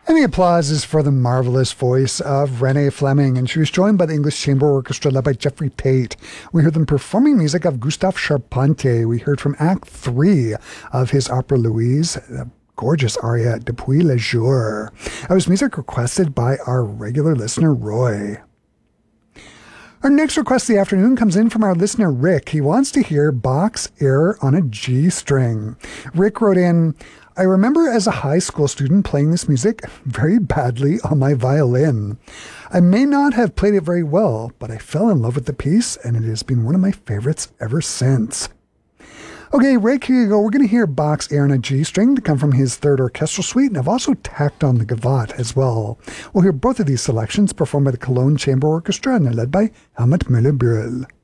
And the applause is for the marvelous voice of Renee Fleming, and she was joined by the English Chamber Orchestra led by Jeffrey Tate. We heard them performing music of Gustave Charpentier. We heard from Act 3 of his opera Louise, the gorgeous aria Depuis le jour. That was music requested by our regular listener, Roy. Our next request of the afternoon comes in from our listener, Rick. He wants to hear Bach's Air on a G string. Rick wrote in, I remember as a high school student playing this music very badly on my violin. I may not have played it very well, but I fell in love with the piece, and it has been one of my favorites ever since. Okay, Rick, here you go. We're going to hear Bach's Air on a G string to come from his third orchestral suite, and I've also tacked on the Gavotte as well. We'll hear both of these selections performed by the Cologne Chamber Orchestra, and they're led by Helmut Müller-Bühl.